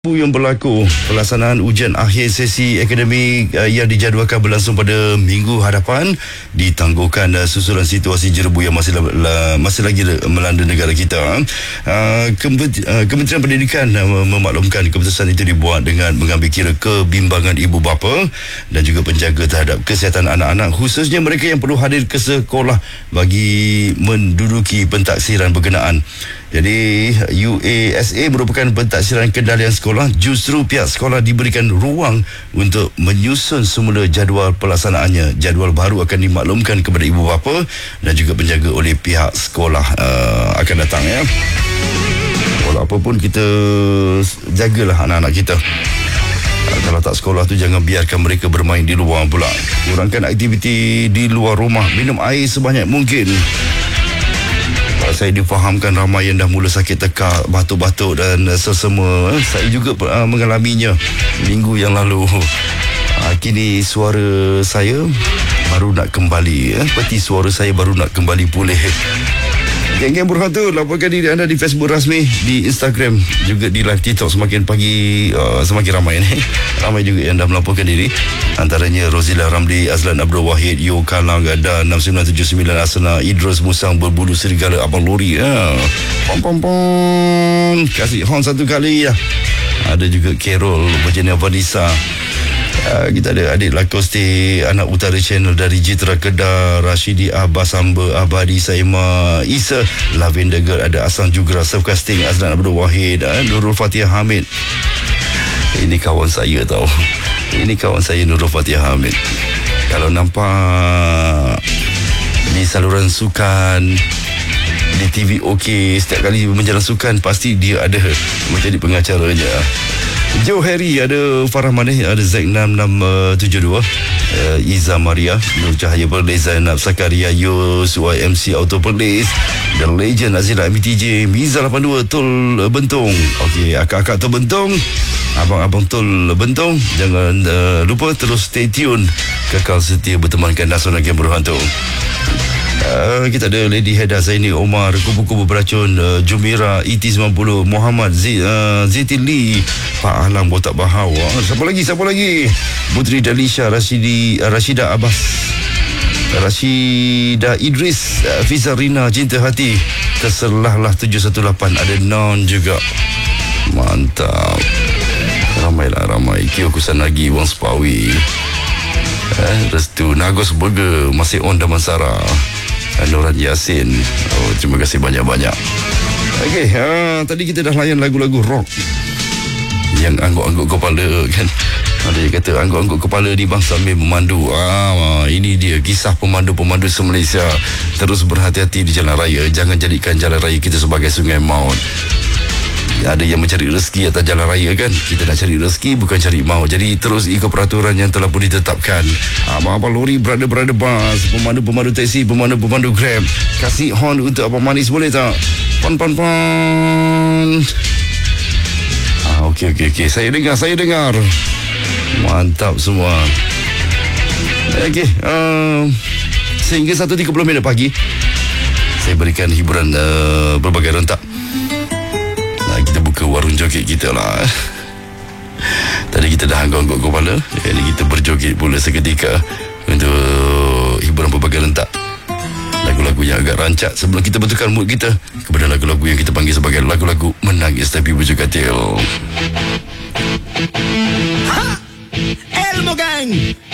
Yang berlaku pelaksanaan ujian akhir sesi akademik yang dijadualkan berlangsung pada minggu hadapan ditangguhkan susulan situasi jerebu yang masih lagi melanda negara kita. Kementerian Pendidikan memaklumkan keputusan itu dibuat dengan mengambil kira kebimbangan ibu bapa dan juga penjaga terhadap kesihatan anak-anak, khususnya mereka yang perlu hadir ke sekolah bagi menduduki pentaksiran berkenaan. Jadi UASA merupakan pentaksiran kendalian sekolah. Justru pihak sekolah diberikan ruang untuk menyusun semula jadual pelaksanaannya. Jadual baru akan dimaklumkan kepada ibu bapa dan juga penjaga oleh pihak sekolah akan datang, ya. Walau apapun, kita jagalah anak-anak kita. Kalau tak sekolah tu, jangan biarkan mereka bermain di luar pula. Kurangkan aktiviti di luar rumah. Minum air sebanyak mungkin. Saya difahamkan ramai yang dah mula sakit tekak, batuk-batuk dan sesama. Saya juga mengalaminya minggu yang lalu. Kini suara saya baru nak kembali, peti suara saya baru nak kembali pulih. Geng-geng Berhantu, laporkan diri anda di Facebook rasmi, di Instagram, juga di live TikTok. Semakin pagi semakin ramai ni. Ramai juga yang dah melaporkan diri. Antaranya Rozila Ramli, Azlan Abdul Wahid, Yo Kalang, dan 6979 Asana, Idrus Musang Berbulu Serigala, Abang Lori. Pom. Kasih horn satu kali ya. Ada juga Carol Virginia Vanessa. Kita ada adik Lakoste, anak utara channel dari Jitra Kedah, Rashidi Abbas Hamba Abadi, Saima Isa, Lavender Girl, ada Asang Jugra, Self-Casting, Azlan Abdul Wahid, Nurul Fatihah Hamid. Ini kawan saya tau. Ini kawan saya, Nurul Fatihah Hamid. Kalau nampak di saluran sukan, di TV OK, setiap kali menjalan sukan pasti dia ada menjadi pengacaranya. Joe Harry, ada Farah Maneh, ada Zack 6672, Iza Maria, Nur Cahaya Perlis, Zainab Sakaria, Yus, YMC Auto Perlis, The Legend Azila MTJ, Miza 82, Tol Bentong. Okey, akak-akak Tol Bentong, abang-abang Tol Bentong, jangan lupa terus stay tune, kekal setia bertemankan Nasional Game Berhantu. Kita ada Lady Heda Zaini Omar, Kubu-Kubu Beracun, Jumira ET90, Muhammad Ziti Lee, Pak Alam Botak Bahau. Siapa lagi? Putri Dalisha, Rashida Abbas, Rashida Idris, Fiza Rina, Cinta Hati, Terserahlah 718, ada Non juga. Mantap. Ramai. Kio Kusanagi, Wang Sepawi, Restu Nagos Burger, masih on Damansara, Nuran Yasin. Terima kasih banyak-banyak. Okey, tadi kita dah layan lagu-lagu rock yang angguk-angguk kepala, kan. Ada yang kata angguk-angguk kepala ni bang sambil memandu. Ini dia kisah pemandu-pemandu se-Malaysia. Terus berhati-hati di jalan raya. Jangan jadikan jalan raya kita sebagai sungai maut. Ada yang mencari rezeki atas jalan raya, kan. Kita nak cari rezeki, bukan cari maut. Jadi terus ikut peraturan yang telah pun ditetapkan. Abang-abang lori, brother bas, pemandu-pemandu taksi, pemandu-pemandu Grab, kasih horn untuk Abang Manis, boleh tak? Pon. Okey. Saya dengar. Mantap semua. Okey, sehingga 1:30 pagi saya berikan hiburan berbagai rentak. Kita buka warung joget kita lah. Tadi kita dah angguk-angguk kepala, jadi kita berjoget pula seketika untuk hiburan berbagai rentak. Lagu-lagu yang agak rancak sebelum kita betulkan mood kita kepada lagu-lagu yang kita panggil sebagai lagu-lagu menangis tapi berjugatil. Elmo Gang.